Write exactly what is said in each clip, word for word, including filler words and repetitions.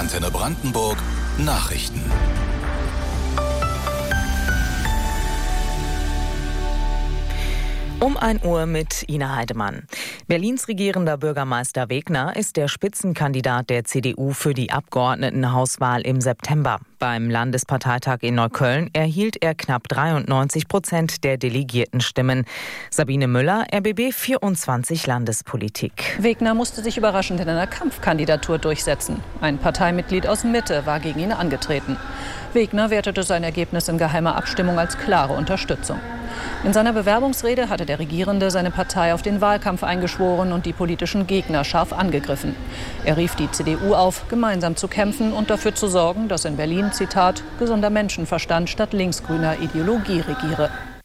Antenne Brandenburg Nachrichten. Um ein Uhr mit Ina Heidemann. Berlins regierender Bürgermeister Wegner ist der Spitzenkandidat der C D U für die Abgeordnetenhauswahl im September. Beim Landesparteitag in Neukölln erhielt er knapp dreiundneunzig Prozent der Delegiertenstimmen. Sabine Müller, R B B vierundzwanzig Landespolitik. Wegner musste sich überraschend in einer Kampfkandidatur durchsetzen. Ein Parteimitglied aus Mitte war gegen ihn angetreten. Wegner wertete sein Ergebnis in geheimer Abstimmung als klare Unterstützung. In seiner Bewerbungsrede hatte der Regierende seine Partei auf den Wahlkampf eingeschworen und die politischen Gegner scharf angegriffen. Er rief die C D U auf, gemeinsam zu kämpfen und dafür zu sorgen, dass in Berlin, Zitat, gesunder Menschenverstand statt linksgrüner Ideologie regiere.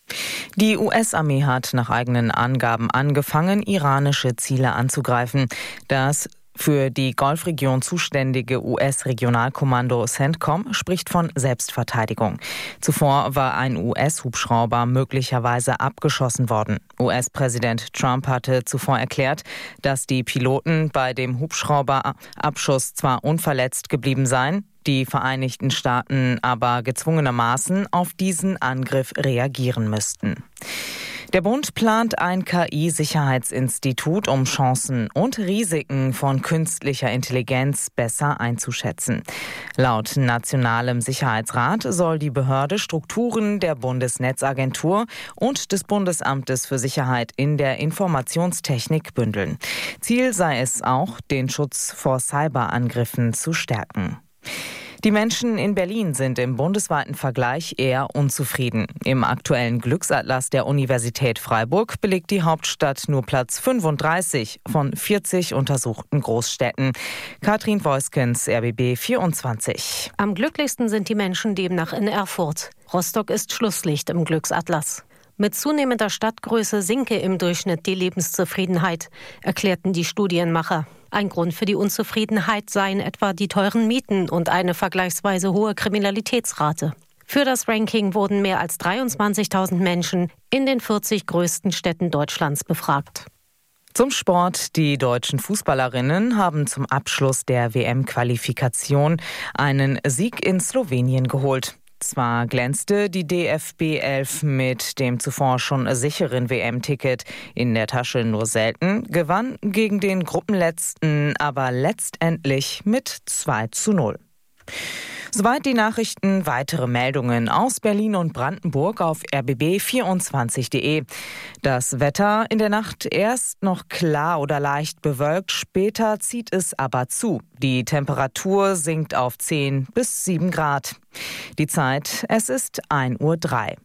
Die U S-Armee hat nach eigenen Angaben angefangen, iranische Ziele anzugreifen. Das für die Golfregion zuständige U S-Regionalkommando CENTCOM spricht von Selbstverteidigung. Zuvor war ein U S-Hubschrauber möglicherweise abgeschossen worden. U S-Präsident Trump hatte zuvor erklärt, dass die Piloten bei dem Hubschrauberabschuss zwar unverletzt geblieben seien, die Vereinigten Staaten aber gezwungenermaßen auf diesen Angriff reagieren müssten. Der Bund plant ein K I-Sicherheitsinstitut, um Chancen und Risiken von künstlicher Intelligenz besser einzuschätzen. Laut Nationalem Sicherheitsrat soll die Behörde Strukturen der Bundesnetzagentur und des Bundesamtes für Sicherheit in der Informationstechnik bündeln. Ziel sei es auch, den Schutz vor Cyberangriffen zu stärken. Die Menschen in Berlin sind im bundesweiten Vergleich eher unzufrieden. Im aktuellen Glücksatlas der Universität Freiburg belegt die Hauptstadt nur Platz fünfunddreißig von vierzig untersuchten Großstädten. Katrin Voiskens, R B B vierundzwanzig. Am glücklichsten sind die Menschen demnach in Erfurt. Rostock ist Schlusslicht im Glücksatlas. Mit zunehmender Stadtgröße sinke im Durchschnitt die Lebenszufriedenheit, erklärten die Studienmacher. Ein Grund für die Unzufriedenheit seien etwa die teuren Mieten und eine vergleichsweise hohe Kriminalitätsrate. Für das Ranking wurden mehr als dreiundzwanzigtausend Menschen in den vierzig größten Städten Deutschlands befragt. Zum Sport. Die deutschen Fußballerinnen haben zum Abschluss der W M-Qualifikation einen Sieg in Slowenien geholt. Zwar glänzte die D F B elf mit dem zuvor schon sicheren W M-Ticket in der Tasche nur selten, gewann gegen den Gruppenletzten aber letztendlich mit zwei zu null. Soweit die Nachrichten. Weitere Meldungen aus Berlin und Brandenburg auf r b b vierundzwanzig punkt de. Das Wetter in der Nacht erst noch klar oder leicht bewölkt, später zieht es aber zu. Die Temperatur sinkt auf zehn bis sieben Grad. Die Zeit, es ist ein Uhr drei.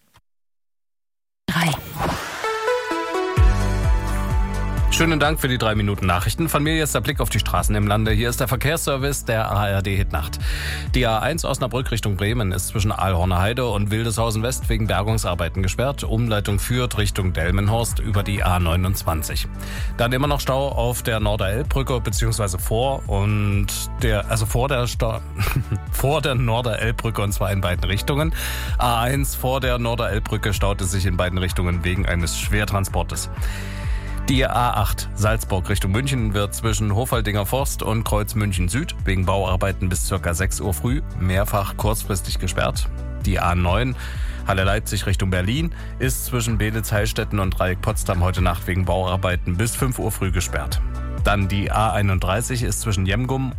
Drei. Schönen Dank für die drei Minuten Nachrichten. Von mir jetzt der Blick auf die Straßen im Lande. Hier ist der Verkehrsservice der A R D Hitnacht. Die A eins Osnabrück Richtung Bremen ist zwischen Aalhorner Heide und Wildeshausen West wegen Bergungsarbeiten gesperrt. Umleitung führt Richtung Delmenhorst über die A neunundzwanzig. Dann immer noch Stau auf der Norderelbbrücke beziehungsweise vor und der also vor der Stau, vor der Norderelbbrücke und zwar in beiden Richtungen. A eins vor der Norderelbbrücke staute sich in beiden Richtungen wegen eines Schwertransportes. Die A acht Salzburg Richtung München wird zwischen Hofaldinger Forst und Kreuz München Süd wegen Bauarbeiten bis ca. sechs Uhr früh mehrfach kurzfristig gesperrt. Die A neun Halle Leipzig Richtung Berlin ist zwischen Beelitz-Heilstätten und Dreieck Potsdam heute Nacht wegen Bauarbeiten bis fünf Uhr früh gesperrt. Dann die A einunddreißig ist zwischen Jemgum